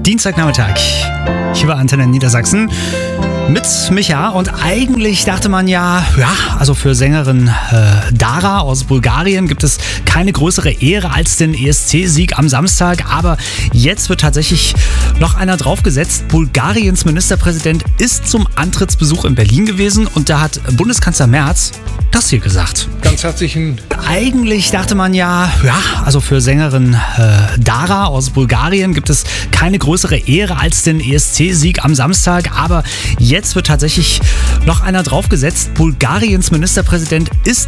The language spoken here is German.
Dienstagnachmittag hier bei Antenne Niedersachsen mit Micha. Und eigentlich dachte man also für Sängerin Dara aus Bulgarien gibt es keine größere Ehre als den ESC-Sieg am Samstag. Aber jetzt wird tatsächlich noch einer draufgesetzt. Bulgariens Ministerpräsident ist zum Antrittsbesuch in Berlin gewesen und da hat Bundeskanzler Merz das hier gesagt. Ganz herzlichen. Eigentlich dachte man also für Sängerin Dara aus Bulgarien gibt es keine größere Ehre als den ESC-Sieg am Samstag. Aber jetzt wird tatsächlich noch einer draufgesetzt. Bulgariens Ministerpräsident ist